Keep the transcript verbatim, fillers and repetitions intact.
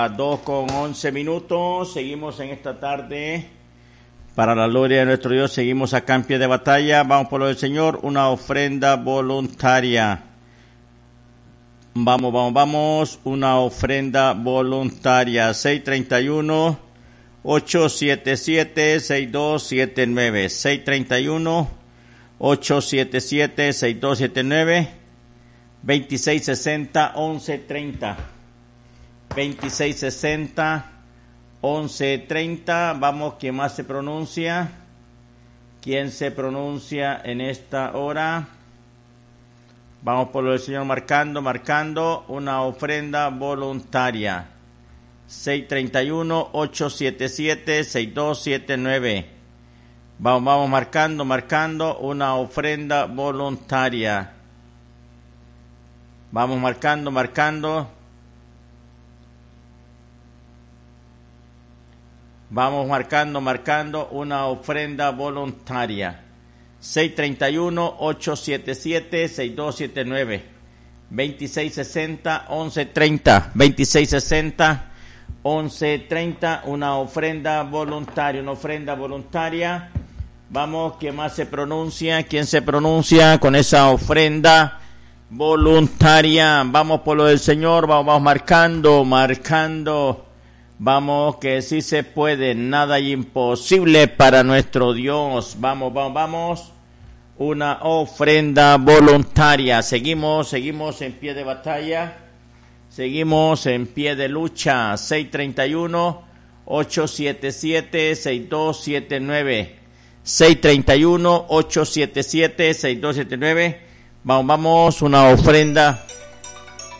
Las dos con once minutos, seguimos en esta tarde, para la gloria de nuestro Dios, seguimos acá en pie de batalla, vamos por lo del Señor, una ofrenda voluntaria, vamos, vamos, vamos, una ofrenda voluntaria, seis treinta y uno, ocho siete siete, seis dos siete nueve, seis treinta y uno, ocho siete siete, seis dos siete nueve, veintiséis sesenta, once treinta. veintiséis sesenta, once treinta, vamos, ¿quién más se pronuncia? ¿Quién se pronuncia en esta hora? Vamos por lo del Señor marcando, marcando, una ofrenda voluntaria. seis treinta y uno, ocho siete siete, seis dos siete nueve. Vamos, vamos marcando, marcando, una ofrenda voluntaria. Vamos marcando, marcando. Vamos marcando, marcando una ofrenda voluntaria. seis treinta y uno, ocho siete siete, seis dos siete nueve. veintiséis sesenta, once treinta. veintiséis sesenta, once treinta. Una ofrenda voluntaria, una ofrenda voluntaria. Vamos, ¿quién más se pronuncia? ¿Quién se pronuncia con esa ofrenda voluntaria? Vamos por lo del Señor, vamos, vamos marcando, marcando. Vamos, que sí se puede, nada imposible para nuestro Dios. Vamos, vamos, vamos. Una ofrenda voluntaria. Seguimos, seguimos en pie de batalla. Seguimos en pie de lucha. seis treinta y uno, ocho siete siete, seis dos siete nueve. seis treinta y uno, ocho siete siete, seis dos siete nueve. Vamos, vamos, una ofrenda